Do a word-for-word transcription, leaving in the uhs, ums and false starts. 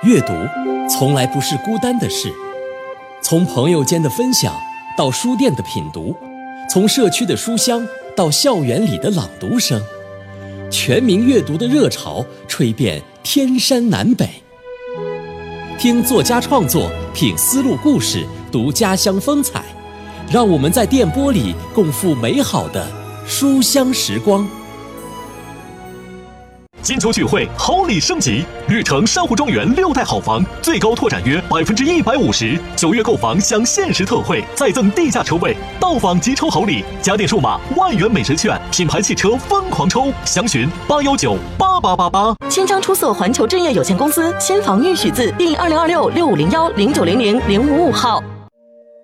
阅读从来不是孤单的事，从朋友间的分享到书店的品读，从社区的书香到校园里的朗读声，全民阅读的热潮吹遍天山南北。听作家创作，品丝路故事，读家乡风采，让我们在电波里共赴美好的书香时光。 金秋聚会，好礼升级！绿城珊瑚庄园六代好房，最高拓展约百分之一百五十。九月购房享限时特惠，再赠地价车位。到访即抽好礼，家电数码万元美食券，品牌汽车疯狂抽。详询八幺九八八八八。 千张出色环球置业有限公司，新房预许字第二零二六六五零幺零九零零零五五号。